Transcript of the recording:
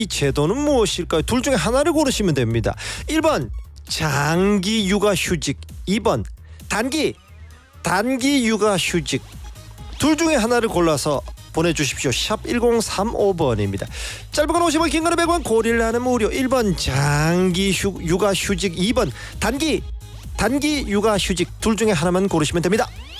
이 제도는 무엇일까요? 둘 중에 하나를 고르시면 됩니다. 1번 장기 육아휴직, 2번 단기 육아휴직. 둘 중에 하나를 골라서 보내주십시오. 샵 1035번입니다. 짧은 건 50원, 긴 건 100원, 고릴라는 무료. 1번 장기 육아휴직, 2번 단기 육아휴직. 둘 중에 하나만 고르시면 됩니다.